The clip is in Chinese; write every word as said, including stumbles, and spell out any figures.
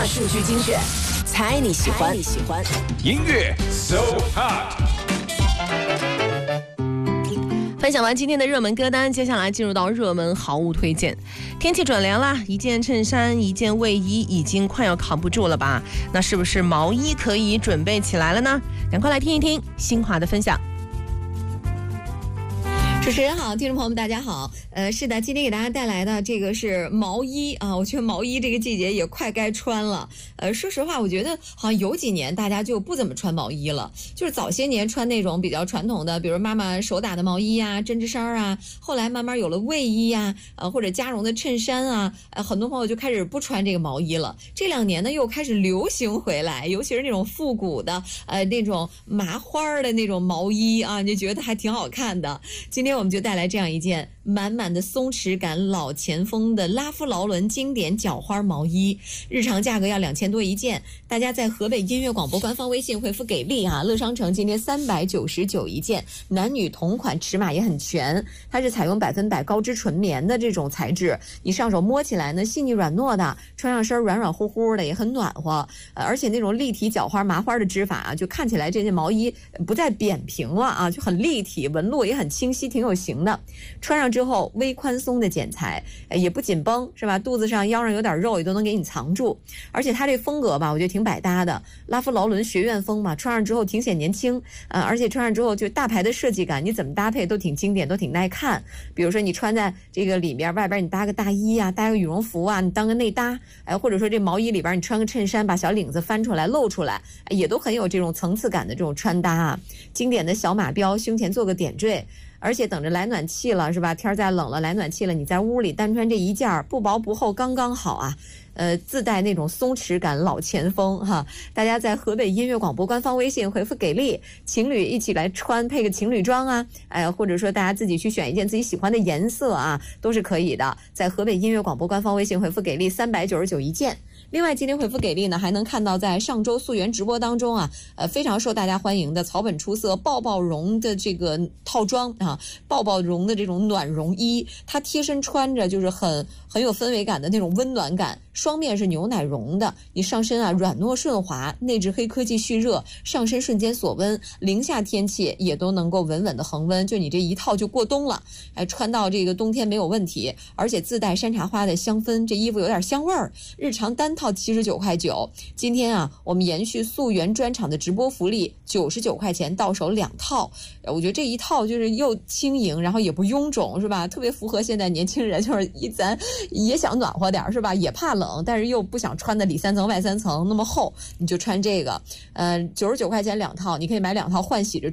数据精选，猜你喜欢。你喜欢音乐 So Hot。 分享完今天的热门歌单，接下来进入到热门好物推荐。天气转凉啦，一件衬衫一件卫衣已经快要扛不住了吧？那是不是毛衣可以准备起来了呢？赶快来听一听新华的分享。 主持人好，听众朋友们大家好。呃，是的，今天给大家带来的这个是毛衣啊，我觉得毛衣这个季节也快该穿了。呃，说实话，我觉得好像有几年大家就不怎么穿毛衣了，就是早些年穿那种比较传统的，比如妈妈手打的毛衣呀、针织衫啊，后来慢慢有了卫衣呀，呃，或者加绒的衬衫啊，呃，很多朋友就开始不穿这个毛衣了。这两年呢，又开始流行回来，尤其是那种复古的，呃，那种麻花的那种毛衣啊，你就觉得还挺好看的。今天我们就带来这样一件满满的松弛感老前锋的拉夫劳伦经典角花毛衣，日常价格要两千多一件。大家在河北音乐广播官方微信回复给力啊，乐商城今天三百九十九一件，男女同款，尺码也很全。它是采用百分百高织纯棉的这种材质，你上手摸起来呢细腻软糯的，穿上身软软乎乎的，也很暖和。呃，而且那种立体角花麻花的织法啊，就看起来这件毛衣不再扁平了啊，就很立体，纹路也很清晰，挺有型的。穿上之后微宽松的剪裁，也不紧绷，是吧？肚子上腰上有点肉也都能给你藏住。而且它这风格吧，我觉得挺百搭的，拉夫劳伦学院风嘛，穿上之后挺显年轻啊、呃，而且穿上之后就大牌的设计感，你怎么搭配都挺经典，都挺耐看。比如说你穿在这个里边，外边你搭个大衣啊，搭个羽绒服啊，你当个内搭，哎，或者说这毛衣里边你穿个衬衫，把小领子翻出来露出来，也都很有这种层次感的这种穿搭啊。经典的小马标，胸前做个点缀。而且等着来暖气了，是吧？天再冷了，来暖气了，你在屋里单穿这一件，不薄不厚，刚刚好啊。呃，自带那种松弛感，老前锋哈。大家在河北音乐广播官方微信回复给力，情侣一起来穿，配个情侣装啊，哎，或者说大家自己去选一件自己喜欢的颜色啊，都是可以的。在河北音乐广播官方微信回复给力，三百九十九一件。另外，今天回复给力呢，还能看到在上周溯源直播当中啊，呃，非常受大家欢迎的草本出色抱抱绒的这个套装啊，抱抱绒的这种暖绒衣，它贴身穿着就是很很有氛围感的那种温暖感。双面是牛奶绒的，你上身啊软糯顺滑，内置黑科技蓄热，上身瞬间锁温，零下天气也都能够稳稳的恒温，就你这一套就过冬了，哎，穿到这个冬天没有问题，而且自带山茶花的香氛，这衣服有点香味儿。日常单套七十九块九，今天啊，我们延续溯源专场的直播福利，九十九块钱到手两套。我觉得这一套就是又轻盈，然后也不臃肿，是吧？特别符合现在年轻人，就是一咱也想暖和点，是吧？也怕冷，但是又不想穿的里三层外三层那么厚，你就穿这个。呃，九十九块钱两套，你可以买两套换洗着